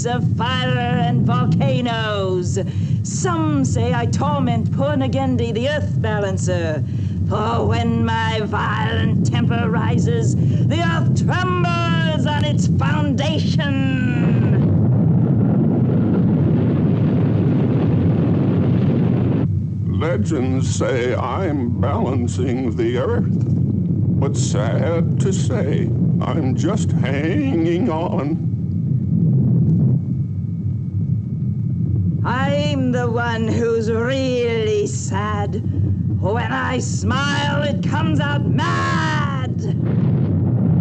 ice of fire and volcanoes. Some say I torment poor Nagendi, the earth balancer. For when my violent temper rises, the earth trembles on its foundation. Legends say I'm balancing the earth, but sad to say, I'm just hanging on. I'm the one who's really sad. When I smile, it comes out mad.